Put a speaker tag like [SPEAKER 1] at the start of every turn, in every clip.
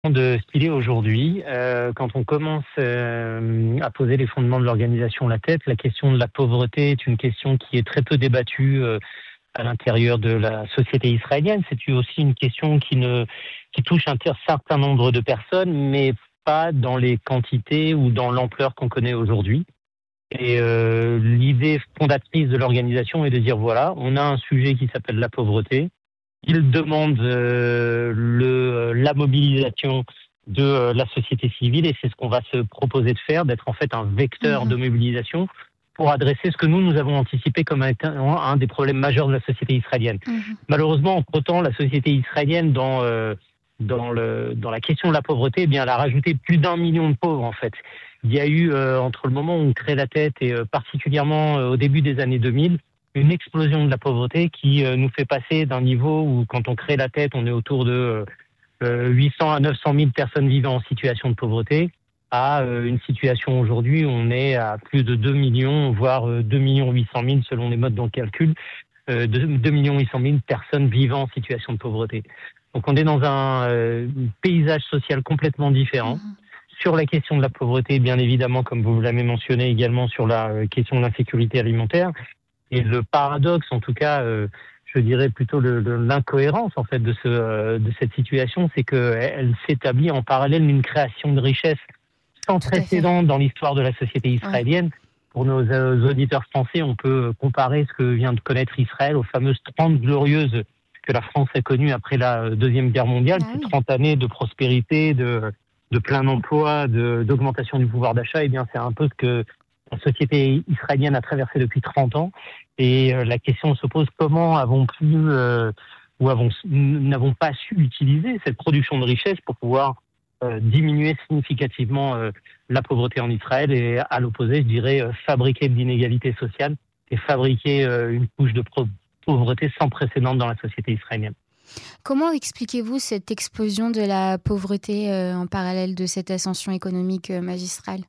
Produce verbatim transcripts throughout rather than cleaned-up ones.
[SPEAKER 1] De ce qu'il est aujourd'hui. Euh, quand on commence euh, à poser les fondements de l'organisation La Tête, la question de la pauvreté est une question qui est très peu débattue euh, à l'intérieur de la société israélienne. C'est aussi une question qui ne qui touche un certain nombre de personnes, mais pas dans les quantités ou dans l'ampleur qu'on connaît aujourd'hui. Et euh, l'idée fondatrice de l'organisation est de dire voilà, on a un sujet qui s'appelle la pauvreté. Il demande euh, le, la mobilisation de euh, la société civile et c'est ce qu'on va se proposer de faire, d'être en fait un vecteur
[SPEAKER 2] Mmh.
[SPEAKER 1] de mobilisation pour adresser ce que nous, nous avons anticipé comme un, un des problèmes majeurs de la société israélienne.
[SPEAKER 2] Mmh.
[SPEAKER 1] Malheureusement, entre-temps, la société israélienne, dans, euh, dans, le, dans la question de la pauvreté, eh bien, elle a rajouté plus d'un million de pauvres en fait. Il y a eu, euh, entre le moment où on crée La Tête et euh, particulièrement euh, au début des années deux mille, une explosion de la pauvreté qui euh, nous fait passer d'un niveau où, quand on crée La Tête, on est autour de euh, huit cents à neuf cent mille personnes vivant en situation de pauvreté, à euh, une situation aujourd'hui où on est à plus de deux millions, voire euh, deux millions huit cent mille selon les modes de calcul, euh, de deux millions huit cent mille personnes vivant en situation de pauvreté. Donc on est dans un euh, paysage social complètement différent.
[SPEAKER 2] Mmh.
[SPEAKER 1] Sur la question de la pauvreté, bien évidemment, comme vous l'avez mentionné également sur la euh, question de l'insécurité alimentaire. Et le paradoxe, en tout cas, euh, je dirais plutôt le, le, l'incohérence en fait de ce euh, de cette situation, c'est qu'elle elle s'établit en parallèle d'une création de richesse sans
[SPEAKER 2] Tout à fait.
[SPEAKER 1] précédent dans l'histoire de la société
[SPEAKER 2] Ouais.
[SPEAKER 1] israélienne. Pour nos euh, auditeurs français, on peut comparer ce que vient de connaître Israël aux fameuses trente glorieuses que la France a connues après la Deuxième Guerre mondiale.
[SPEAKER 2] Ah
[SPEAKER 1] Ces
[SPEAKER 2] oui.
[SPEAKER 1] trente années de prospérité, de, de plein emploi, de, d'augmentation du pouvoir d'achat, eh bien, c'est un peu ce que la société israélienne a traversé depuis trente ans. Et euh, la question se pose, comment avons pu euh, ou avons, n'avons pas su utiliser cette production de richesse pour pouvoir euh, diminuer significativement euh, la pauvreté en Israël et à l'opposé, je dirais, euh, fabriquer de l'inégalité sociale et fabriquer euh, une couche de pro- pauvreté sans précédent dans la société israélienne.
[SPEAKER 2] Comment expliquez-vous cette explosion de la pauvreté, heu, en parallèle de cette ascension économique, heu, magistrale?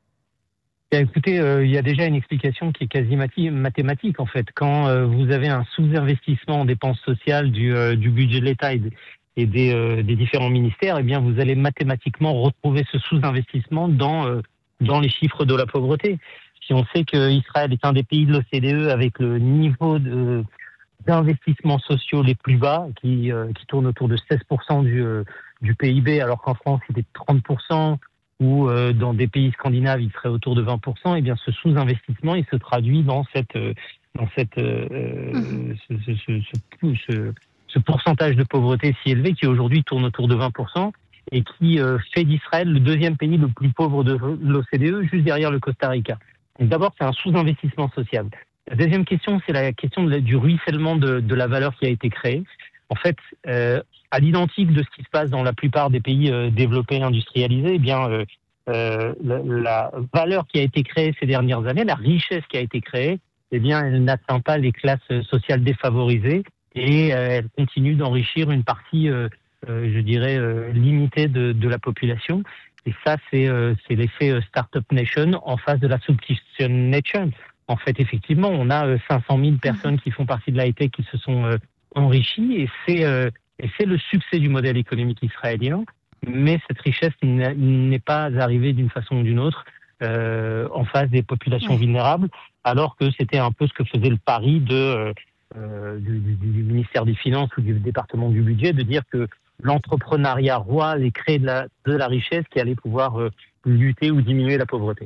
[SPEAKER 1] Bien, écoutez, euh, il y a déjà une explication qui est quasi mati- mathématique en fait. Quand euh, vous avez un sous-investissement en dépenses sociales du, euh, du budget de l'État et, des, et des, euh, des différents ministères, eh bien vous allez mathématiquement retrouver ce sous-investissement dans euh, dans les chiffres de la pauvreté. Si on sait que Israël est un des pays de l'O C D E avec le niveau de, d'investissements sociaux les plus bas, qui, euh, qui tournent autour de seize pour cent du, euh, du P I B, alors qu'en France, il est trente pour cent, ou euh, dans des pays scandinaves, il serait autour de vingt pour cent, et bien ce sous-investissement, il se traduit dans cette, euh, dans cette,
[SPEAKER 2] Mmh.
[SPEAKER 1] euh, ce, ce, ce, ce, ce, ce pourcentage de pauvreté si élevé, qui aujourd'hui tourne autour de vingt pour cent, et qui euh, fait d'Israël le deuxième pays le plus pauvre de l'O C D E, juste derrière le Costa Rica. Donc d'abord, c'est un sous-investissement social. La deuxième question, c'est la question de la, du ruissellement de, de la valeur qui a été créée. En fait, euh, à l'identique de ce qui se passe dans la plupart des pays euh, développés, industrialisés, eh bien, euh, euh, la, la valeur qui a été créée ces dernières années, la richesse qui a été créée, eh bien, elle n'atteint pas les classes sociales défavorisées et euh, elle continue d'enrichir une partie, euh, euh, je dirais, euh, limitée de, de la population. Et ça, c'est, euh, c'est l'effet euh, Startup Nation en face de la Subscription Nation. En fait, effectivement, on a euh, cinq cent mille
[SPEAKER 2] Mmh.
[SPEAKER 1] personnes qui font partie de la high-tech qui se sont euh, enrichies et c'est, euh, et c'est le succès du modèle économique israélien. Mais cette richesse n'a- n'est pas arrivée d'une façon ou d'une autre euh, en face des populations
[SPEAKER 2] Ouais.
[SPEAKER 1] vulnérables, alors que c'était un peu ce que faisait le pari de, euh, euh, du, du- du ministère des Finances ou du département du budget, de dire que l'entrepreneuriat roi allait créer de la, de la richesse qui allait pouvoir euh, lutter ou diminuer la pauvreté.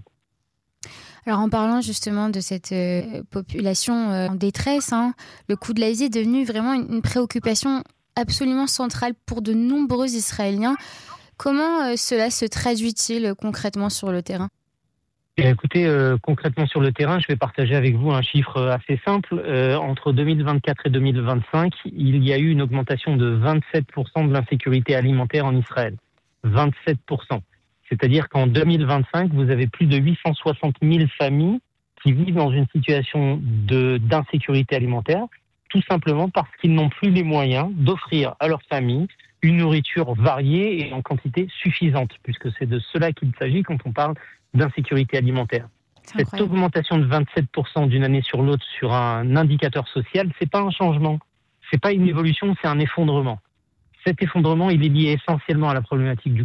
[SPEAKER 2] Alors en parlant justement de cette, heu, population, heu, en détresse, hein, le coût de la vie est devenu vraiment une une préoccupation absolument centrale pour de nombreux Israéliens. Comment, heu, cela se traduit-il, heu, concrètement sur le terrain?
[SPEAKER 1] Et écoutez, euh, concrètement sur le terrain, je vais partager avec vous un chiffre euh, assez simple. Euh, entre deux mille vingt-quatre et deux mille vingt-cinq, il y a eu une augmentation de vingt-sept pour cent de l'insécurité alimentaire en Israël. vingt-sept pour cent. C'est-à-dire qu'en deux mille vingt-cinq, vous avez plus de huit cent soixante mille familles qui vivent dans une situation de, d'insécurité alimentaire, tout simplement parce qu'ils n'ont plus les moyens d'offrir à leurs familles une nourriture variée et en quantité suffisante, puisque c'est de cela qu'il s'agit quand on parle d'insécurité alimentaire.
[SPEAKER 2] C'est
[SPEAKER 1] Cette
[SPEAKER 2] incroyable.
[SPEAKER 1] augmentation de vingt-sept pour cent d'une année sur l'autre sur un indicateur social, c'est pas un changement, c'est pas une évolution, c'est un effondrement. cet effondrement, il est lié essentiellement à la problématique du